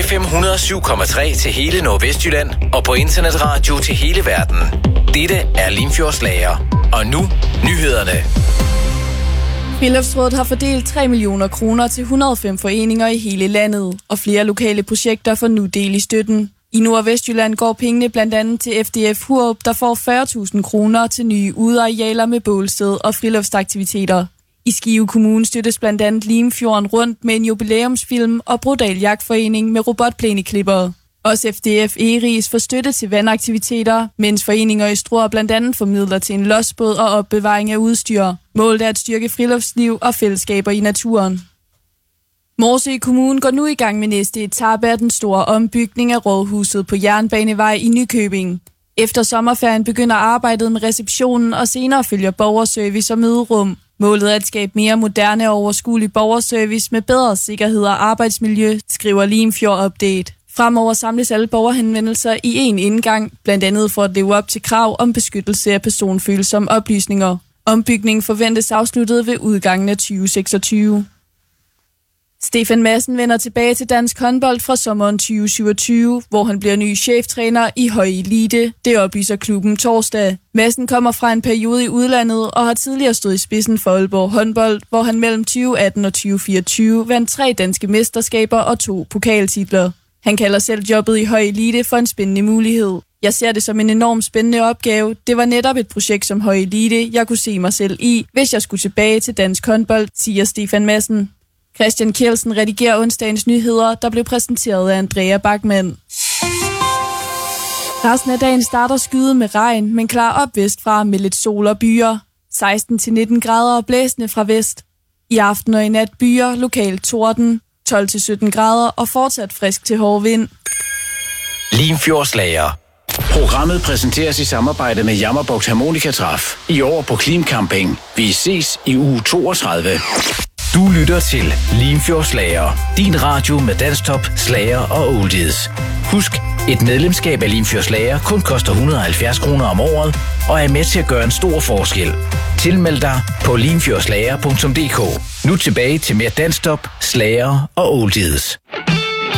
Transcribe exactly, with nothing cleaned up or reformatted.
F M et hundrede og syv komma tre til hele Nordvestjylland og på internetradio til hele verden. Dette er Limfjordslager. Og nu nyhederne. Friluftsrådet har fordelt tre millioner kroner til et hundrede og fem foreninger i hele landet, og flere lokale projekter får nu del i støtten. I Nord- og Vestjylland går pengene blandt andet til F D F Hurup, der får fyrre tusind kroner til nye udearealer med bålsted og friluftsaktiviteter. I Skive Kommune støttes blandt andet Limfjorden rundt med en jubilæumsfilm og Brodal Jagtforening med robotplæneklippere. Også F D F Eris får støtte til vandaktiviteter, mens foreninger i Struer blandt andet formidler til en lodsbåd og opbevaring af udstyr. Målet er at styrke friluftsliv og fællesskaber i naturen. Morsø Kommune går nu i gang med næste etape af den store ombygning af rådhuset på Jernbanevej i Nykøbing. Efter sommerferien begynder arbejdet med receptionen, og senere følger borgerservice og møderum. Målet er at skabe mere moderne og overskuelig borgerservice med bedre sikkerhed og arbejdsmiljø, skriver Limfjord Update. Fremover samles alle borgerhenvendelser i én indgang, blandt andet for at leve op til krav om beskyttelse af personfølsomme oplysninger. Ombygningen forventes afsluttet ved udgangen af tyve seksogtyve. Stefan Madsen vender tilbage til dansk håndbold fra sommeren tyve syvogtyve, hvor han bliver ny cheftræner i høj elite. Det oplyser klubben torsdag. Madsen kommer fra en periode i udlandet og har tidligere stået i spidsen for Aalborg håndbold, hvor han mellem tyve atten og tyve fireogtyve vandt tre danske mesterskaber og to pokaltitler. Han kalder selv jobbet i høj elite for en spændende mulighed. Jeg ser det som en enormt spændende opgave. Det var netop et projekt som høj elite, jeg kunne se mig selv i, hvis jeg skulle tilbage til dansk håndbold, siger Stefan Madsen. Christian Kjeldsen redigerer onsdagens nyheder, der blev præsenteret af Andrea Bachmann. Resten af dagen starter skyet med regn, men klar op vestfra med lidt sol og byer. seksten til nitten grader og blæsende fra vest. I aften og i nat byer, lokalt torden. tolv til sytten grader og fortsat frisk til hård vind. Limfjordslager. Programmet præsenteres i samarbejde med Jammerbugt Harmonikatræf. I år på Klim Camping. Vi ses i uge toogtredive. Du lytter til Limfjordslager. Din radio med dansktop, slager og oldies. Husk, et medlemskab af Limfjordslager kun koster et hundrede og halvfjerds kroner om året og er med til at gøre en stor forskel. Tilmeld dig på limfjordslager punktum d k. Nu tilbage til mere dansktop, slager og oldies.